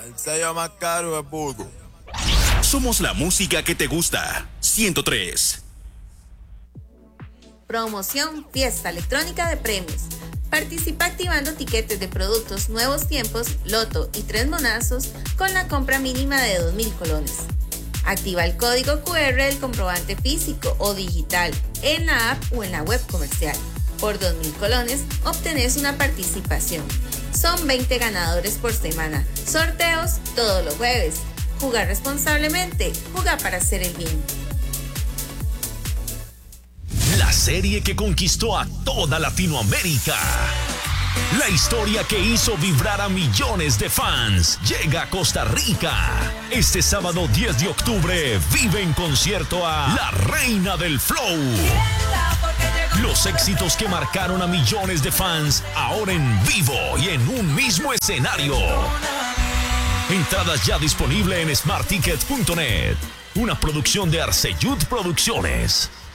El sello más caro es Voodoo. Somos la música que te gusta. 103. Promoción Fiesta Electrónica de Premios. Participa activando tiquetes de productos Nuevos Tiempos, Loto y 3 monazos con la compra mínima de 2.000 colones. Activa el código QR del comprobante físico o digital en la app o en la web comercial. Por 2.000 colones obtenés una participación. Son 20 ganadores por semana. Sorteos todos los jueves. Jugar responsablemente. Jugar para hacer el bien. La serie que conquistó a toda Latinoamérica. La historia que hizo vibrar a millones de fans llega a Costa Rica. Este sábado 10 de octubre vive en concierto a La Reina del Flow. Los éxitos que marcaron a millones de fans ahora en vivo y en un mismo escenario. Entradas ya disponible en smartticket.net. Una producción de Arceyud Producciones.